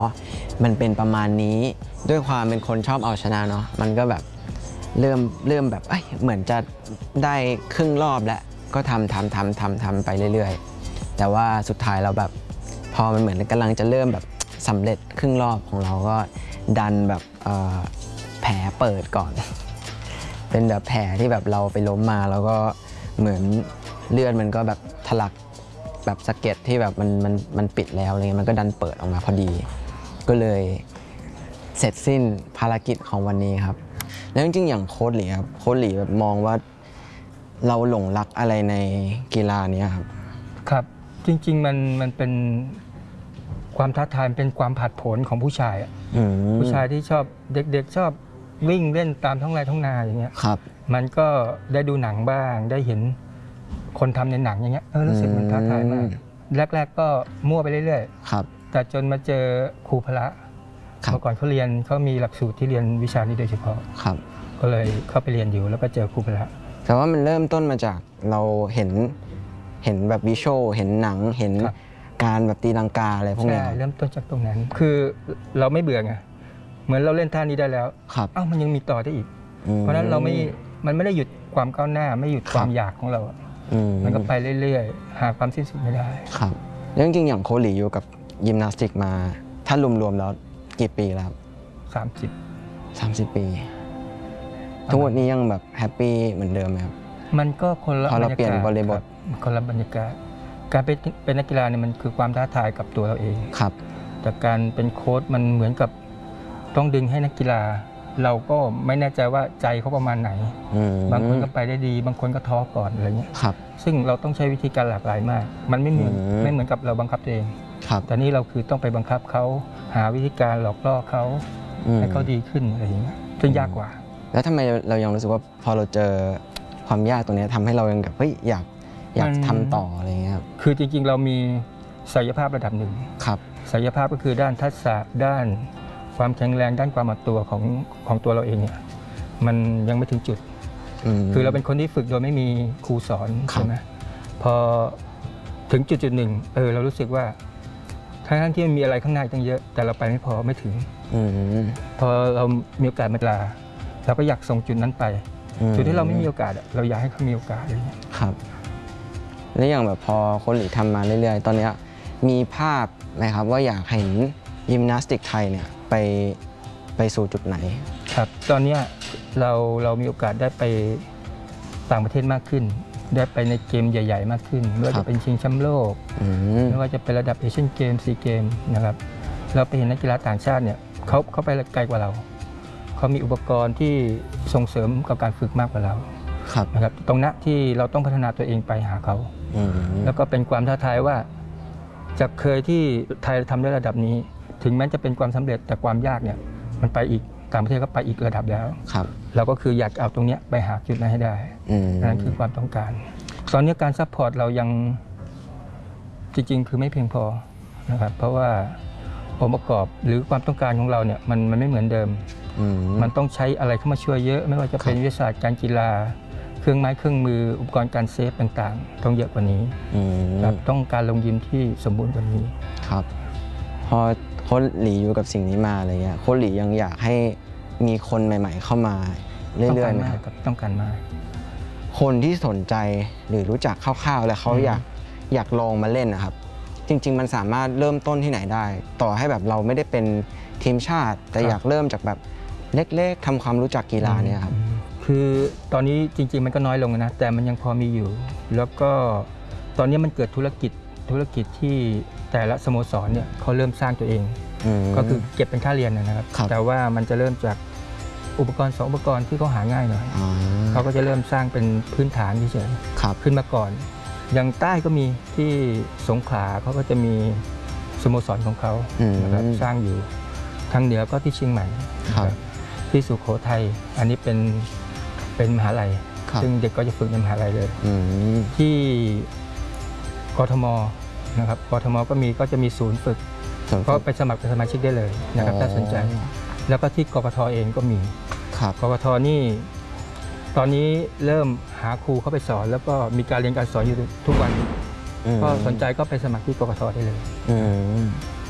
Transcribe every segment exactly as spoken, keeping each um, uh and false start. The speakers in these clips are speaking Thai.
มันเป็นประมาณนี้ด้วยความเป็นคนชอบเอาชนะเนาะมันก็แบบเริ่มเริ่มแบบเอ้ยเหมือนจะได้ครึ่งรอบแล้วก็ทำทำทำทำทำไปเรื่อยๆแต่ว่าสุดท้ายเราแบบพอมันเหมือนกำลังจะเริ่มแบบสำเร็จครึ่งรอบของเราก็ดันแบบแผลเปิดก่อนเป็นแบบแผลที่แบบเราไปล้มมาแล้วก็เหมือนเลือดมันก็แบบทะลักแบบสะเก็ดที่แบบมันมันมันปิดแล้วอะไรเงี้ยมันก็ดันเปิดออกมาพอดีก็เลยเสร็จสิ้นภารกิจของวันนี้ครับแล้วจริงๆอย่างโค้ชหลีครับโค้ชหลีแบบมองว่าเราหลงรักอะไรในกีฬานี้ครับครับจริงๆมันมันเป็นความท้าทายเป็นความผาดโผนของผู้ชายผู้ชายที่ชอบเด็กๆชอบวิ่งเล่นตามท้องไร่ท้องนาอย่างเงี้ยครับมันก็ได้ดูหนังบ้างได้เห็นคนทำในหนังอย่างเงี้ยเออรู้สึกมันท้าทายมากแรกๆก็มั่วไปเรื่อยๆครับแต่จนมาเจอครูพละเมื่อก่อนเขาเรียนเขามีหลักสูตรที่เรียนวิชานี้โดยเฉพาะครับก็เลยเข้าไปเรียนอยู่แล้วก็เจอครูพละแต่ว่ามันเริ่มต้นมาจากเราเห็นเห็นแบบวิชวลเห็นหนังเห็นการแบบตีลังกาอะไรพวกนี้ใช่เริ่มต้นจากตรงนั้นคือเราไม่เบื่อไงเหมือนเราเล่นท่านี้ได้แล้วเอ้ามันยังมีต่อได้อีกเพราะฉะนั้นเราไม่มันไม่ได้หยุดความก้าวหน้าไม่หยุดความอยากของเรามันก็ไปเรื่อยๆหาความสิ้นสุดไม่ได้ครับแล้วจริงๆอย่างโคหลีอยู่กับยิมนาสติกมาถ้ารวมๆแล้วกี่ปีแล้วครับสามสิบสามสิบปีทุกวันนี้ยังแบบแฮปปี้เหมือนเดิมไหมครับมันก็คนละพอเราเปลี่ยนบริบทคนละบรรยากาศการเป็นเป็นนักกีฬาเนี่ยมันคือความท้าทายกับตัวเราเองครับแต่การเป็นโค้ชมันเหมือนกับต้องดึงให้นักกีฬาเราก็ไม่แน่ใจว่าใจเขาประมาณไหนบางคนก็ไปได้ดีบางคนก็ท้อก่อนอะไรเงี้ยครับซึ่งเราต้องใช้วิธีการหลากหลายมากมันไม่เหมือนไม่เหมือนกับเราบังคับตัวเองแต่นี่เราคือต้องไปบังคับเขาหาวิธีการหลอกล่อเขาให้เขาดีขึ้นอะไรอย่างเงี้ยซึ่งยากกว่าแล้วทำไมเรายังรู้สึกว่าพอเราเจอความยากตรงนี้ทำให้เรายังแบบเฮ้ยอยากอยากทำต่ออะไรเงี้ยครับคือจริงๆเรามีศักยภาพระดับหนึ่งครับศักยภาพก็คือด้านทักษะด้านความแข็งแรงด้านความหมดตัวของของตัวเราเองเนี่ยมันยังไม่ถึงจุดคือเราเป็นคนที่ฝึกโดยไม่มีครูสอนใช่ไหมพอถึงจุดจุดหนึ่งเออเรารู้สึกว่าทั้งที่มันมีอะไรข้างหน้าตั้งเยอะแต่เราไปไม่พอไม่ถึงพอเรามีโอกาสมาลาเราก็อยากส่งจุดนั้นไปจุดที่เราไม่มีโอกาสเราอยากให้เขามีโอกาสอะไรเงี้ยครับแล้วอย่างแบบพอโค้ชหลีทำมาเรื่อยๆตอนนี้มีภาพไหมครับว่าอยากเห็นยิมนาสติกไทยเนี่ยไปไปสู่จุดไหนครับตอนนี้เราเรามีโอกาสได้ไปต่างประเทศมากขึ้นได้ไปในเกมใหญ่ๆมากขึ้นไม่ว่าจะเป็นชิงแชมป์โลกไม่ว่าจะเป็นระดับเอเชียนเกมซีเกมนะครับเราไปเห็นนักกีฬาต่างชาติเนี่ยเขาเขาไปไกลกว่าเราเขามีอุปกรณ์ที่ส่งเสริมกับการฝึกมากกว่าเรานะครับตรงนั้นที่เราต้องพัฒนาตัวเองไปหาเขาแล้วก็เป็นความท้าทายว่าจากเคยที่ไทยทำได้ระดับนี้ถึงแม้จะเป็นความสำเร็จแต่ความยากเนี่ยมันไปอีกต่างประเทศก็ไปอีกระดับแล้วเราก็คืออยากเอาตรงนี้ไปหาจุดนั้นให้ได้นั่นคือความต้องการตอนนี้การซัพพอร์ตเรายังจริงๆคือไม่เพียงพอนะครับเพราะว่าองค์ประกอบหรือความต้องการของเราเนี่ยมันมันไม่เหมือนเดิมมันต้องใช้อะไรเข้ามาช่วยเยอะไม่ว่าจะเป็นวิทยาศาสตร์การกีฬาเครื่องไม้เครื่องมืออุปกรณ์การเซฟต่างๆต้องเยอะกว่านี้ครับต้องการลงยิมที่สมบูรณ์กว่านี้ครับพอโค้ชหลีอยู่กับสิ่งนี้มาอะไรเงี้ยโค้ชหลียังอยากให้มีคนใหม่ๆเข้ามาเรื่อยๆไหมครับต้องการมากคนที่สนใจหรือรู้จักคร่าวๆแล้วเขาอยากอยากลองมาเล่นนะครับจริงๆมันสามารถเริ่มต้นที่ไหนได้ต่อให้แบบเราไม่ได้เป็นทีมชาติแต่อยากเริ่มจากแบบเล็กๆทำความรู้จักกีฬาเนี่ยครับคือตอนนี้จริงๆมันก็น้อยลงนะแต่มันยังพอมีอยู่แล้วก็ตอนนี้มันเกิดธุรกิจธุรกิจที่แต่ละสโมสรเนี่ยเขาเริ่มสร้างตัวเองก็คือเก็บเป็นค่าเรียนนะครับแต่ว่ามันจะเริ่มจากอุปกรณ์สองอุปกรณ์ที่เขาหาง่ายหน่อยเขาก็จะเริ่มสร้างเป็นพื้นฐานเฉยๆขึ้นมาก่อนอย่างใต้ก็มีที่สงขลาเขาก็จะมีสโมสรของเขานะครับสร้างอยู่ทางเหนือก็ที่เชียงใหม่ที่สุโขทัยอันนี้เป็นเป็นมหาลัยซึ่งเด็กก็จะฝึกในมหาลัยเลยที่กทมนะครับกทมก็มีก็จะมีศูนย์ฝึกก็ไปสมัครเป็นสมาชิกได้เลยนะครับถ้าสนใจแล้วก็ที่กกทเองก็มีกกทนี่ตอนนี้เริ่มหาครูเข้าไปสอนแล้วก็มีการเรียนการสอนอยู่ทุกวันก็สนใจก็ไปสมัครที่กกทได้เลย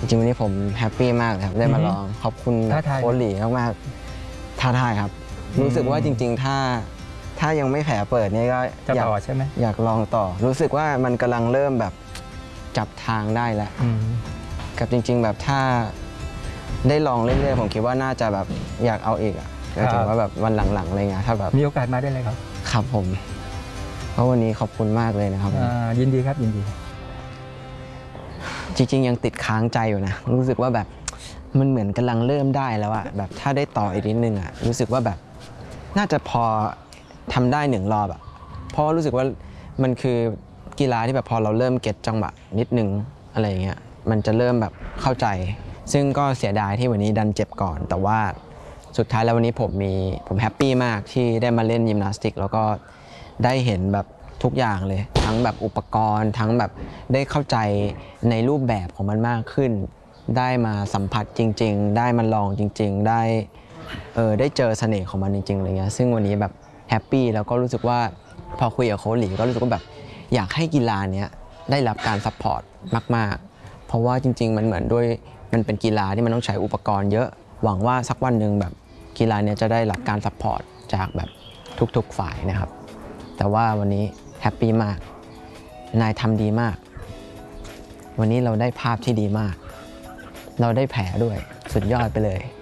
จริงๆวันนี้ผมแฮปปี้มากเลยครับได้มาลองขอบคุณโค้ชหลีมากๆท้าทายครับรู้สึกว่าจริงๆถ้าถ้ายังไม่แผลเปิดนี่ก็จะอยากต่อใช่ไหมอยากลองต่อ รู้สึกว่ามันกำลังเริ่มแบบจับทางได้แล้วอืมกับจริง ๆ แบบถ้าได้ลองเรื่อยๆผมคิดว่าน่าจะแบบอยากเอาอีกอ่ะก็ถือว่าแบบวันหลังๆอะไรเงี้ยถ้าแบบมีโอกาสมาได้เลยครับครับผมเพราะวันนี้ขอบคุณมากเลยนะครับอ่ายินดีครับยินดีจริงๆยังติดค้างใจอยู่นะรู้สึกว่าแบบมันเหมือนกำลังเริ่มได้แล้วอะแบบถ้าได้ต่ออีกนิดนึงอะรู้สึกว่าแบบน่าจะพอทำได้หนึ่งรอบอะเพราะรู้สึกว่ามันคือกีฬาที่แบบพอเราเริ่มเก็ตจังหวะนิดนึงอะไรอย่างเงี้ยมันจะเริ่มแบบเข้าใจ ซึ่งก็เสียดายที่วันนี้ดันเจ็บก่อน แต่ว่าสุดท้ายแล้ววันนี้ผมมีผมแฮปปี้มากที่ได้มาเล่นยิมนาสติกแล้วก็ได้เห็นแบบทุกอย่างเลยทั้งแบบอุปกรณ์ทั้งแบบได้เข้าใจในรูปแบบของมันมากขึ้น ได้มาสัมผัสจริงๆได้มาลองจริงๆได้เออได้เจอเสน่ห์ของมันจริงๆอะไรเงี้ยซึ่งวันนี้แบบแฮปปี้แล้วก็รู้สึกว่าพอคุยกับโค้ชหลีก็รู้สึกว่าแบบอยากให้กีฬาเนี้ยได้รับการซัพพอร์ตมากๆเพราะว่าจริงๆมันเหมือนด้วยมันเป็นกีฬาที่มันต้องใช้อุปกรณ์เยอะหวังว่าสักวันหนึ่งแบบกีฬาเนี้ยจะได้รับการซัพพอร์ตจากแบบทุกๆฝ่ายนะครับแต่ว่าวันนี้แฮปปี้มากนายทำดีมากวันนี้เราได้ภาพที่ดีมากเราได้แผลด้วยสุดยอดไปเลย